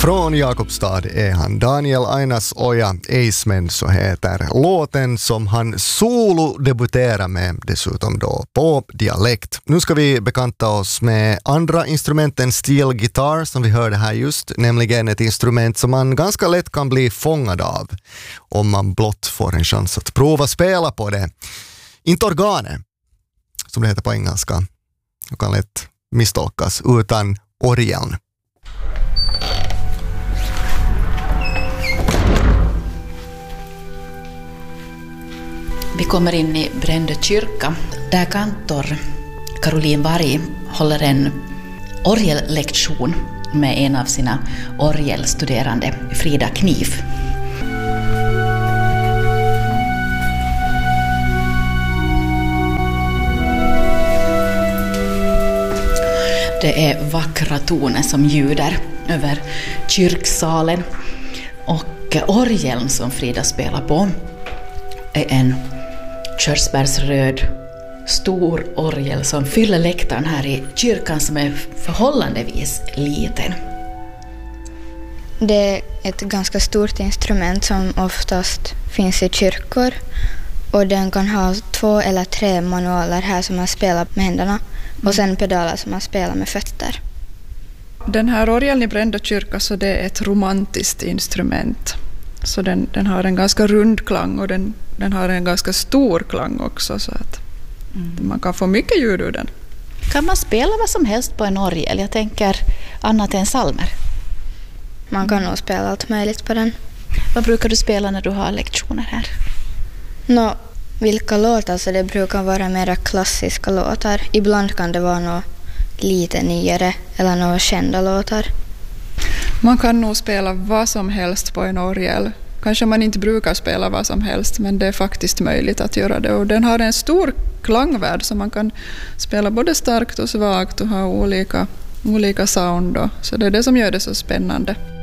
Från Jakobstad är han. Daniel Ainas Oja Eismen så heter låten som han solo debuterar med, dessutom då på dialekt. Nu ska vi bekanta oss med andra instrument än steel guitar som vi hörde här just, nämligen ett instrument som man ganska lätt kan bli fångad av om man blott får en chans att prova spela på det. Inte organet, som det heter på engelska, och kan lätt misstolkas, utan orgeln. Vi kommer in i Brändö kyrka där kantor Caroline Varg håller en orgellektion med en av sina orgelstuderande, Frida Kniv. Det är vackra toner som ljuder över kyrksalen, och orgeln som Frida spelar på är en körsbärsröd stor orgel som fyller läktaren här i kyrkan, som är förhållandevis liten. Det är ett ganska stort instrument som oftast finns i kyrkor, och den kan ha 2 eller 3 manualer här som man spelar med händerna och sen pedaler som man spelar med fötter. Den här orgeln i Brändö kyrka, så det är ett romantiskt instrument. Så den har en ganska rund klang, och den har en ganska stor klang också, så att man kan få mycket ljud ur den. Kan man spela vad som helst på en orgel? Jag tänker annat än psalmer. Man kan nog spela allt möjligt på den. Vad brukar du spela när du har lektioner här? Vilka låtar? Så det brukar vara mera klassiska låtar. Ibland kan det vara något lite nyare eller några kända låtar. Man kan nog spela vad som helst på en orgel. Kanske man inte brukar spela vad som helst, men det är faktiskt möjligt att göra det. Och den har en stor klangvärld, så man kan spela både starkt och svagt och ha olika sound då. Så det är det som gör det så spännande.